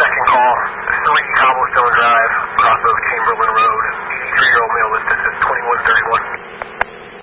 Second call, 3 Cobblestone Drive, off of Chamberlain Road.